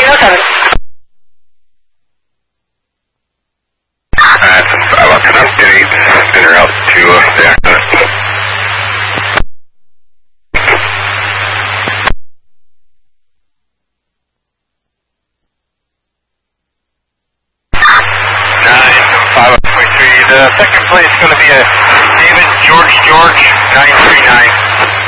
1907. Looking up, getting dinner out to the accident. 97523. The second plane is going to be a David George 939.